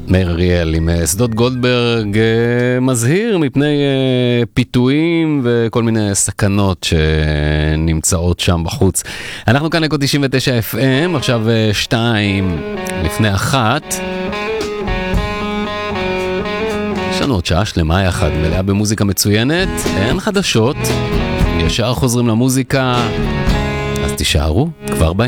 מאיר אריאל עם שדות גולדברג מזהיר מפני פיתויים וכל מיני סכנות שנמצאות שם בחוץ. אנחנו כאן אקו 99 FM, עכשיו 2:01. יש לנו עוד שעה שלמה יחד, מלאה במוזיקה מצוינת, אין חדשות, ישר חוזרים למוזיקה, אז תישארו, כבר באים.